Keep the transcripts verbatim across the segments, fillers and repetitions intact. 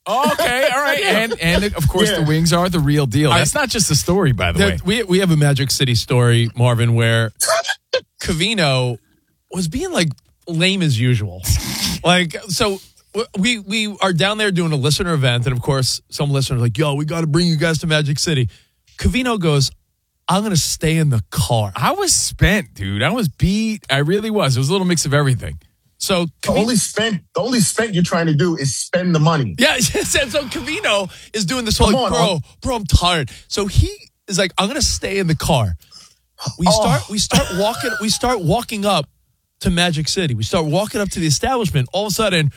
Oh, okay, all right. And, and of course, Yeah. the wings are the real deal. That's not just a story, by the There- way. we we have a Magic City story, Marvin, where Covino was being like lame as usual. Like, so we we are down there doing a listener event, and of course, some listeners are like, "Yo, we got to bring you guys to Magic City." Covino goes, "I'm gonna stay in the car." I was spent, dude. I was beat. I really was. It was a little mix of everything. So The Covino, only spent, the only spent you're trying to do is spend the money. yeah, yes, and so Covino is doing this whole Come like, on, bro, huh? bro, I'm tired. So he is like, I'm gonna stay in the car. We Oh. start we start walking we start walking up to Magic City. We start walking up to the establishment. All of a sudden,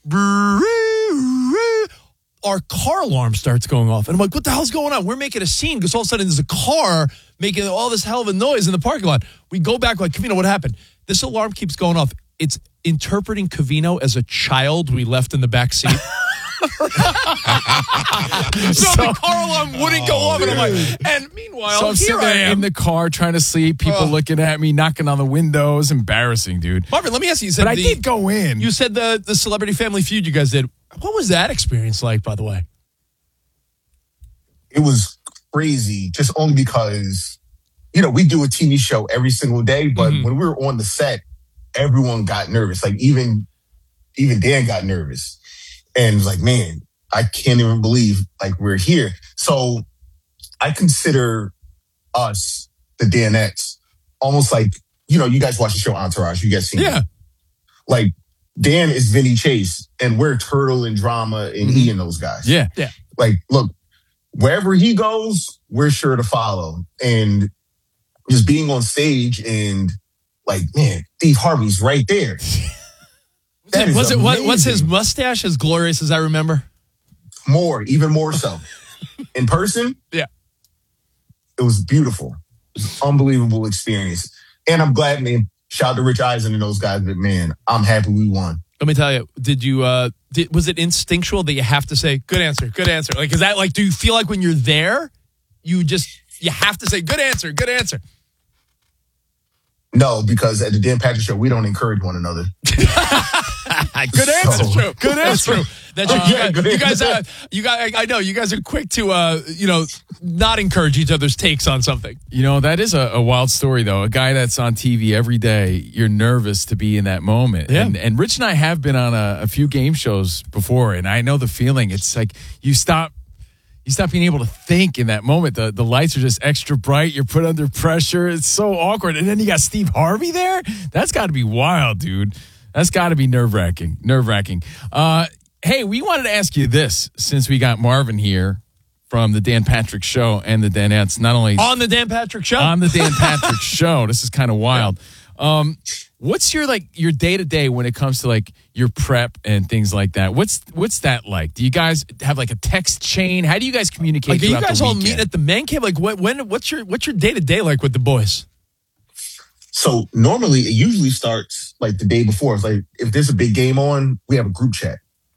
our car alarm starts going off. And I'm like, what the hell's going on? We're making a scene because all of a sudden there's a car making all this hell of a noise in the parking lot. We go back like, Covino, what happened? This alarm keeps going off. It's interpreting Covino as a child we left in the back seat. so, the car alarm wouldn't go off. And I'm like, and meanwhile, So I'm here sitting I there am. in the car trying to sleep, people Oh. looking at me, knocking on the windows. Embarrassing, dude. Marvin, let me ask you. You said But I the- did go in. You said the the Celebrity Family Feud you guys did. What was that experience like, by the way? It was crazy just only because, you know, we do a T V show every single day, but Mhm. when we were on the set, everyone got nervous. Like even, even Dan got nervous and was like, man, I can't even believe like we're here. So I consider us, the Danettes, almost like, you know, you guys watch the show Entourage, you guys seen Yeah. it. Like Dan is Vinny Chase and we're Turtle and Drama and he and those guys. Yeah. Like, look, wherever he goes, we're sure to follow. And just being on stage and like, man, Steve Harvey's right there. That is was it what, was his amazing. mustache as glorious as I remember? More, even more so. In person, Yeah. it was beautiful. It was an unbelievable experience. And I'm glad, man, shout out to Rich Eisen and those guys, but man, I'm happy we won. Let me tell you, did you, uh, did, was it instinctual that you have to say, good answer, good answer? Like, is that like, do you feel like when you're there, you just, you have to say, good answer, good answer? No, because at the Dan Patrick Show, we don't encourage one another. Good answer. So- True. Good answer. True. That's true. Yeah, You good guys, you guys, answer. uh, you guys, I know you guys are quick to, uh, you know, not encourage each other's takes on something. You know, that is a, a wild story, though. A guy that's on T V every day, you're nervous to be in that moment. Yeah. And, and Rich and I have been on a, a few game shows before, and I know the feeling. It's like you stop you stop being able to think in that moment. The the lights are just extra bright. You're put under pressure. It's so awkward. And then you got Steve Harvey there. That's got to be wild, dude. That's got to be nerve-wracking. Nerve-wracking. Uh, hey, we wanted to ask you this since we got Marvin here from the Dan Patrick Show and the Danettes. Not only On the Dan Patrick Show. on the Dan Patrick Show. This is kind of wild. Um, what's your like your day to day when it comes to like your prep and things like that? What's what's that like? Do you guys have like a text chain? How do you guys communicate? Like, are you throughout guys the all weekend? meeting at the man cave? Like, what, when, what's your, what's your day to day like with the boys? So normally it usually starts like the day before. It's like if there's a big game on, we have a group chat.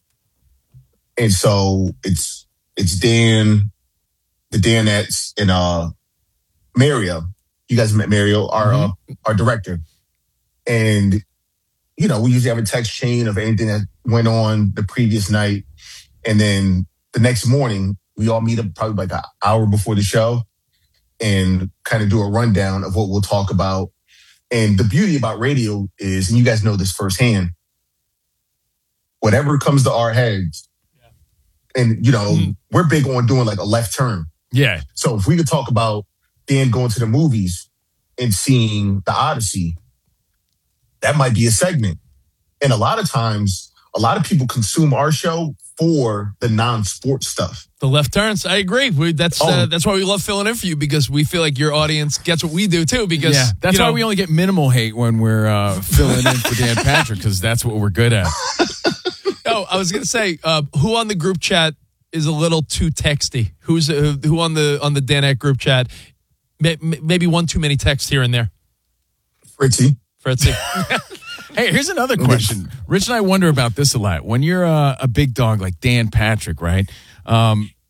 And so it's it's Dan, the Danettes, and uh Mario. You guys met Mario, our uh, our director. And you know, we usually have a text chain of anything that went on the previous night. And then the next morning, we all meet up probably like an hour before the show and kind of do a rundown of what we'll talk about. And the beauty about radio is, and you guys know this firsthand, whatever comes to our heads, and you know, Mhm. we're big on doing like a left turn. Yeah. So if we could talk about Dan going to the movies and seeing the Odyssey, that might be a segment. And a lot of times, a lot of people consume our show for the non-sports stuff. The left turns. I agree. We, that's uh, Oh. that's why we love filling in for you, because we feel like your audience gets what we do too. Because Yeah. That's you why know, we only get minimal hate when we're uh, filling in for Dan Patrick, because that's what we're good at. Oh, I was gonna say, uh, who on the group chat is a little too texty? Who's uh, who on the on the Danette group chat? May, maybe one too many texts here and there. Fritzy. Fritzy. Hey, here's another question. Rich and I wonder about this a lot. When you're a, a big dog like Dan Patrick, right? Um,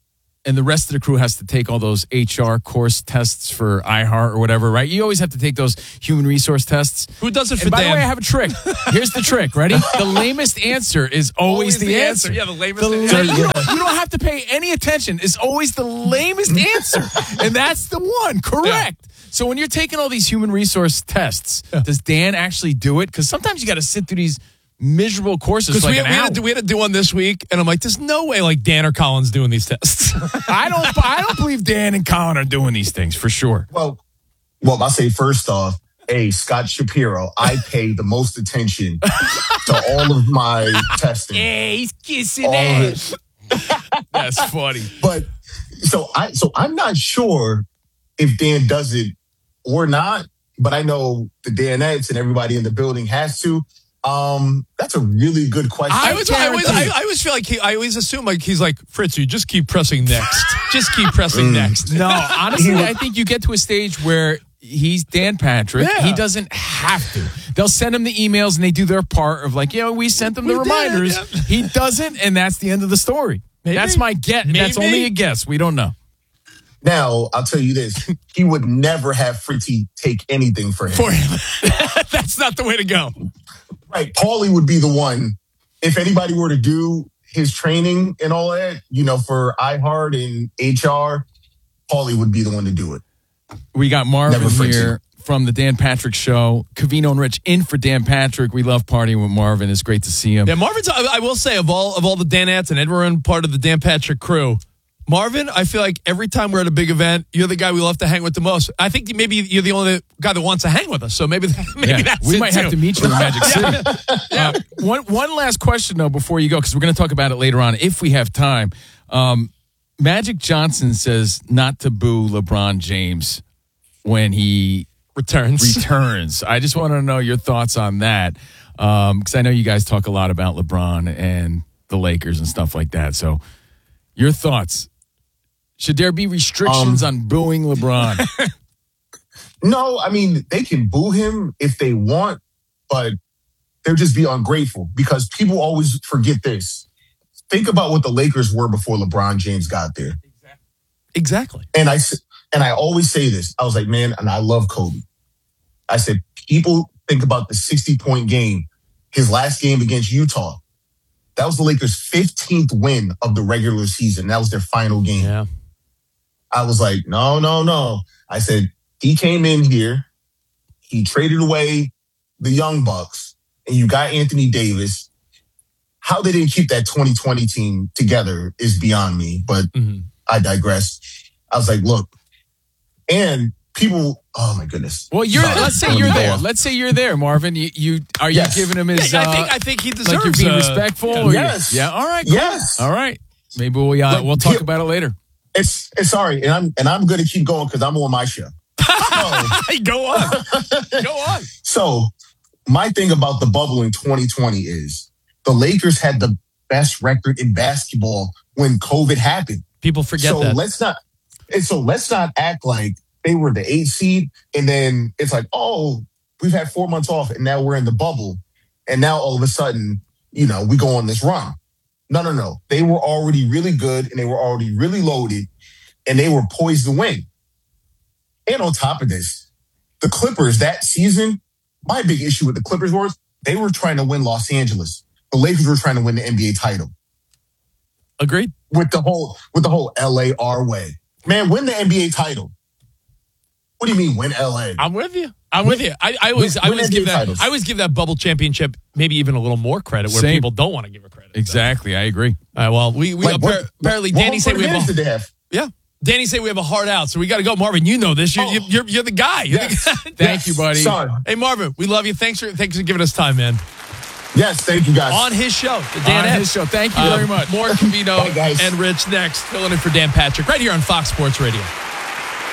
and the rest of the crew has to take all those H R course tests for iHeart or whatever, right? You always have to take those human resource tests. Who does it for And by Dan? the way, I have a trick. Here's the trick. Ready? The lamest answer is always, Always the, the answer. answer. Yeah, the lamest The answer. la- you, don't, you don't have to pay any attention. It's always the lamest answer. And that's the one. Correct. So when you're taking all these human resource tests, does Dan actually do it? Because sometimes you got to sit through these miserable courses Because for like we, an we, hour. had to do, we had to do one this week, and I'm like, there's no way like Dan or Colin's doing these tests. I don't. I don't believe Dan and Colin are doing these things for sure. Well, well, I say first off, hey, Scott Shapiro, I pay the most attention to all of my testing. Hey, he's kissing All of ass. it. That's funny. But so I so I'm not sure if Dan does it or not, but I know the Danettes and everybody in the building has to. Um, that's a really good question. I always, I always, I, I always feel like he, I always assume like he's like, Fritzy, just keep pressing next. Just keep pressing next. No, honestly, I think you get to a stage where he's Dan Patrick. Yeah. He doesn't have to. They'll send him the emails and they do their part of like, you know, we sent them the We did, reminders. yeah. He doesn't, and that's the end of the story. Maybe. That's my guess. That's Maybe. only a guess. We don't know. Now, I'll tell you this. He would never have Fritzy take anything for him. For him. That's not the way to go. Right. Paulie would be the one. If anybody were to do his training and all that, you know, for iHeart and H R, Paulie would be the one to do it. We got Marvin Never Fritzy. here from the Dan Patrick Show. Covino and Rich in for Dan Patrick. We love partying with Marvin. It's great to see him. Yeah, Marvin's, I, I will say, of all of all the Danettes and everyone part of the Dan Patrick crew, Marvin, I feel like every time we're at a big event, you're the guy we love to hang with the most. I think maybe you're the only guy that wants to hang with us. So maybe, maybe Yeah, that's we it might too. have to meet you in Magic City. Uh, one one last question though before you go, because we're going to talk about it later on if we have time. Um, Magic Johnson says not to boo LeBron James when he returns. returns. I just want to know your thoughts on that, because I know you guys talk a lot about LeBron and the Lakers and stuff like that. So your thoughts. Should there be restrictions Um, on booing LeBron? No, I mean, they can boo him if they want, but they'll just be ungrateful because people always forget this. Think about what the Lakers were before LeBron James got there. Exactly. And I, s- and I always say this. I was like, man, and I love Kobe. I said, people think about the sixty-point game, his last game against Utah. That was the Lakers' fifteenth win of the regular season. That was their final game. Yeah. I was like, no, no, no. I said, he came in here, he traded away the Young Bucks, and you got Anthony Davis. How they didn't keep that twenty twenty team together is beyond me, but Mm-hmm. I digress. I was like, look, and people, oh my goodness. Well, you're. Sorry. Let's say you're there. Let's say you're there, Marvin. You, you are you Yes. giving him his? Yeah, I uh, think I think he deserves. like you're being uh, respectful. yeah. or you- Yes. yeah. All right. Cool. Yes. All right. Maybe we uh, Like, we'll talk here- about it later. It's it's sorry, and I'm and I'm gonna keep going because I'm on my show. So, Hey, go on. Go on. so my thing about the bubble in twenty twenty is the Lakers had the best record in basketball when COVID happened. People forget so that. let's not and so let's not act like they were the eight seed and then it's like, oh, we've had four months off and now we're in the bubble. And now all of a sudden, you know, we go on this run. No, no, no. They were already really good and they were already really loaded and they were poised to win. And on top of this, the Clippers that season, my big issue with the Clippers was they were trying to win Los Angeles. The Lakers were trying to win the N B A title. Agreed. With the whole with the whole L A our way. Man, win the N B A title. What do you mean win L A? I'm with you. I'm with you. I, I always, I Win always N B A give that. titles. I always give that bubble championship maybe even a little more credit where Same. people don't want to give her credit. Exactly. I agree. All right. Well, we we Like, what- appar- apparently what Danny home said court we have advantage a did they have? yeah. Danny said we have a hard out, so we got to go. Marvin, you know this. You're Oh. you're, you're, you're the guy. You're the Yes. guy. Thank Yes. you, buddy. Sorry. Hey Marvin, we love you. Thanks for thanks for giving us time, man. Yes, thank you guys. On his show, the Dan On Ed. his show. Thank you Uh, very much. More Covino Bye, guys. and Rich next, filling in for Dan Patrick right here on Fox Sports Radio.